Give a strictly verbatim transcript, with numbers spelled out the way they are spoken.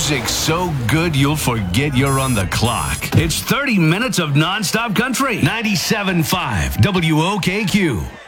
Music so good you'll forget you're on the clock. It's thirty minutes of nonstop country. ninety-seven point five W O K Q.